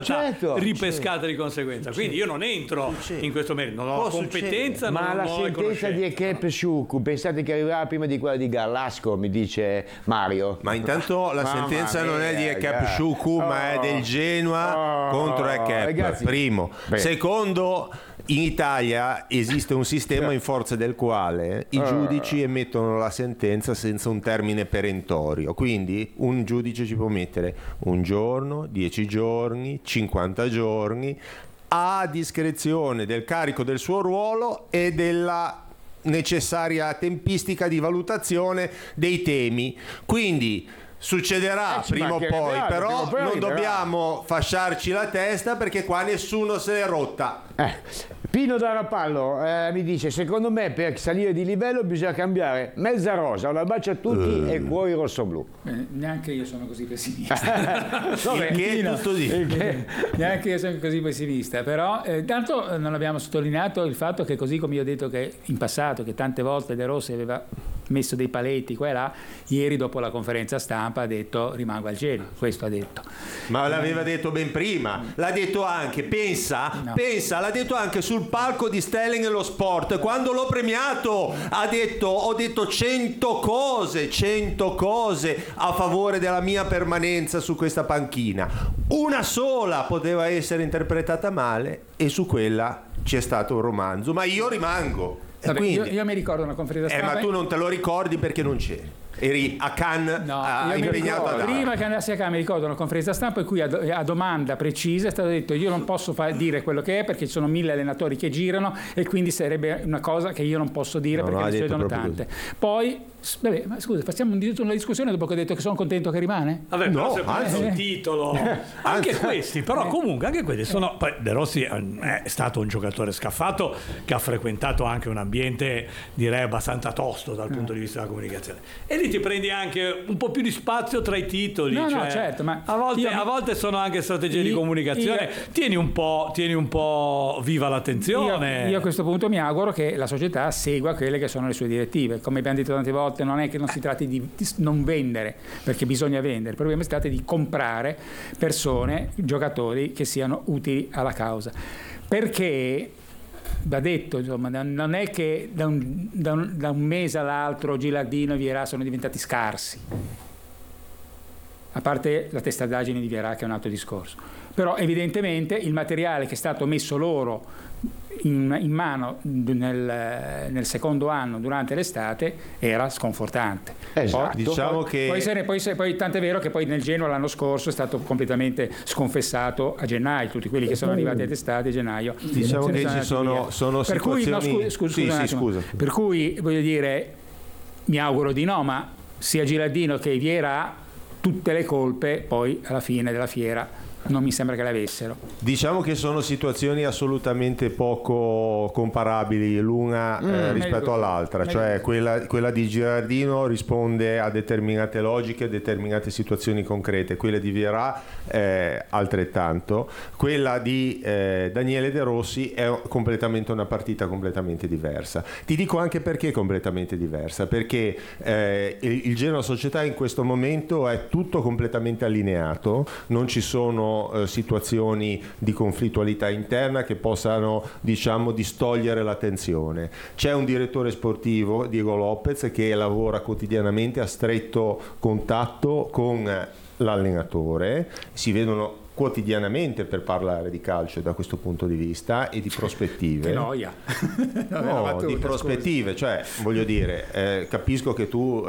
ripescata di conseguenza. Quindi io non entro in questo merito, non ho competenza. Ma la sentenza di Ekep Shuku, pensate che arriverà prima di quella di Garlasco, mi dice Mario? Ma intanto la sentenza non è di Ekep Shuku, ma è del Genoa contro Ekep, primo. Secondo, in Italia esiste un sistema in forza del quale i giudici emettono la sentenza senza un termine perentorio, quindi un giudice ci può mettere un giorno, 10 giorni, 50 giorni, a discrezione del carico del suo ruolo e della necessaria tempistica di valutazione dei temi. Quindi succederà prima o poi, però non dobbiamo fasciarci la testa, perché qua nessuno se l'è rotta. Pino da Rapallo mi dice: secondo me per salire di livello bisogna cambiare mezza rosa, un abbraccio a tutti e cuori rossoblu. Neanche io sono così pessimista. Neanche io sono così pessimista, però tanto non abbiamo sottolineato il fatto che, così come io ho detto che in passato che tante volte De Rossi aveva messo dei paletti qua e là, ieri dopo la conferenza stampa ha detto rimango al Genoa, questo ha detto. Ma l'aveva detto ben prima, l'ha detto anche, pensa, l'ha detto anche sul palco di Stelling nello Sport, quando l'ho premiato ho detto 100 cose a favore della mia permanenza su questa panchina, una sola poteva essere interpretata male e su quella c'è stato un romanzo, ma io rimango. Vabbè, quindi, io mi ricordo una conferenza stampa. Ma tu non te lo ricordi perché non c'eri. Eri a Cannes, impegnato a dare. Prima che andassi a Cannes mi ricordo una conferenza stampa in cui a domanda precisa è stato detto: io non posso dire quello che è perché ci sono 1000 allenatori che girano e quindi sarebbe una cosa che io non posso dire perché ne succedono tante. Poi vabbè, ma scusa, facciamo una discussione dopo che ho detto che sono contento che rimane? Vabbè, no, se preso un titolo. Anche questi, però comunque anche questi sono. Poi De Rossi è stato un giocatore scaffato che ha frequentato anche un ambiente, direi, abbastanza tosto dal punto di vista della comunicazione. E lì ti prendi anche un po' più di spazio tra i titoli. No, certo, ma a volte sono anche strategie di comunicazione. Tieni un po' viva l'attenzione. Io a questo punto mi auguro che la società segua quelle che sono le sue direttive. Come abbiamo detto tante volte, non è che non si tratti di non vendere, perché bisogna vendere, il problema si tratta di comprare persone, giocatori che siano utili alla causa. Perché va detto, insomma, non è che da un mese all'altro Gilardino e Vieira sono diventati scarsi, a parte la testardaggine di Vieira che è un altro discorso, però evidentemente il materiale che è stato messo loro in mano nel secondo anno durante l'estate era sconfortante. Esatto. Diciamo che poi tant'è vero che poi nel Genoa l'anno scorso è stato completamente sconfessato a gennaio, tutti quelli che sono arrivati ad estate a gennaio. Diciamo che ci sono per cui, scusa. Per cui voglio dire, mi auguro di no, ma sia Gilardino che Vieira tutte le colpe poi alla fine della fiera non mi sembra che le avessero. Diciamo che sono situazioni assolutamente poco comparabili l'una rispetto all'altra, cioè quella di Gilardino risponde a determinate logiche, a determinate situazioni concrete, quella di Vieira altrettanto, quella di Daniele De Rossi è completamente una partita completamente diversa. Ti dico anche perché è completamente diversa, perché il Genoa Società in questo momento è tutto completamente allineato, non ci sono situazioni di conflittualità interna che possano, diciamo, distogliere l'attenzione. C'è un direttore sportivo, Diego Lopez, che lavora quotidianamente a stretto contatto con l'allenatore, si vedono quotidianamente per parlare di calcio da questo punto di vista e di prospettive. Che noia. Di prospettive, cioè voglio dire, capisco che tu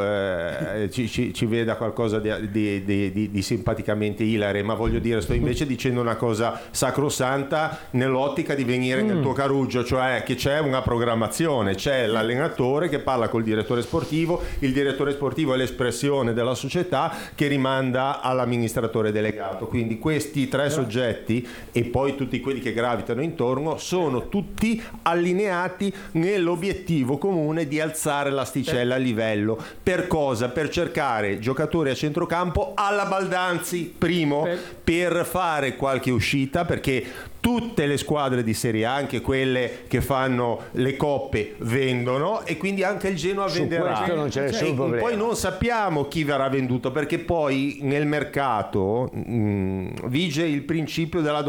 ci veda qualcosa di simpaticamente ilare, ma voglio dire, sto invece dicendo una cosa sacrosanta nell'ottica di venire nel tuo carugio, cioè che c'è una programmazione, c'è l'allenatore che parla col direttore sportivo, il direttore sportivo è l'espressione della società che rimanda all'amministratore delegato, quindi questi 3 soggetti e poi tutti quelli che gravitano intorno sono tutti allineati nell'obiettivo comune di alzare l'asticella a livello. Per cosa? Per cercare giocatori a centrocampo alla Baldanzi, primo, per fare qualche uscita, perché tutte le squadre di Serie A, anche quelle che fanno le coppe, vendono e quindi anche il Genoa venderà. Questo non c'è nessun problema. Poi non sappiamo chi verrà venduto, perché poi nel mercato vige il principio della